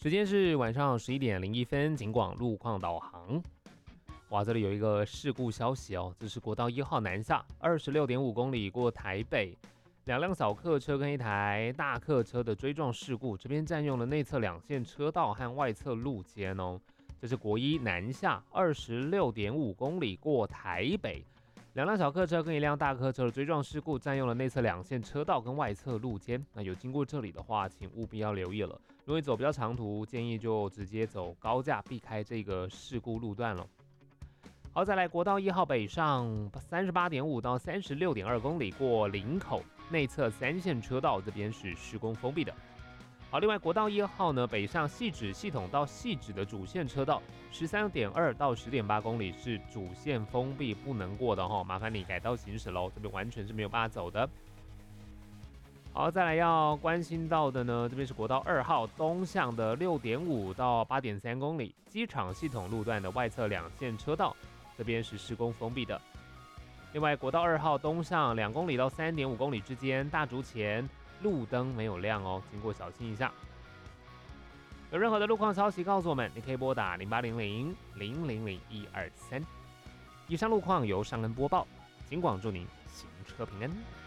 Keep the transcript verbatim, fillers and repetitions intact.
时间是晚上十一点零一分，警广路况导航。哇，这里有一个事故消息哦，这是国道一号南下二十六点五公里过台北，两辆小客车跟一台大客车的追撞事故，这边占用了内侧两线车道和外侧路肩哦。这是国一南下二十六点五公里过台北。两辆小客车跟一辆大客车的追撞事故，占用了内侧两线车道跟外侧路肩。那有经过这里的话，请务必要留意了。如果你走比较长途，建议就直接走高架，避开这个事故路段了。好，再来国道一号北上三十八点五到三十六点二公里过林口，内侧三线车道这边是施工封闭的。好，另外国道一号呢，北上汐止系统到汐止的主线车道十三点二到十点八公里是主线封闭不能过的哈，麻烦你改道行驶喽，这边完全是没有办法走的。好，再来要关心到的呢，这边是国道二号东向的六点五到八点三公里，机场系统路段的外侧两线车道这边是施工封闭的。另外国道二号东向两公里到三点五公里之间，大竹前路灯没有亮哦，经过小心一下。有任何的路况消息告诉我们，你可以拨打零八零零零零零一二三。以上路况由尚恩播报，警广祝您行车平安。